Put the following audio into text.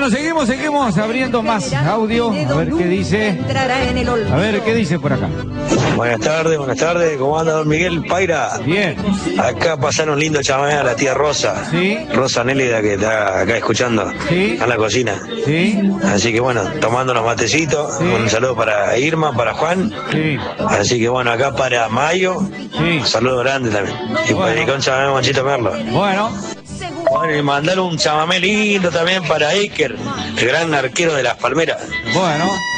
Bueno, seguimos abriendo más audio. A ver qué dice. A ver qué dice por acá. Buenas tardes. ¿Cómo anda don Miguel Paira? Bien. Acá pasaron lindo chamamé a la tía Rosa. Sí. Rosa Nélida, que está acá escuchando. Sí. A la cocina. Sí. Así que bueno, tomando unos matecitos. Sí. Un saludo para Irma, para Juan. Sí. Así que bueno, acá para Mayo. Sí. Un saludo grande también. Y Bueno. para con chamamé Manchito Merlo. Bueno. Bueno, y mandar un chamamé lindo también para Iker, el gran arquero de las Palmeras. Bueno.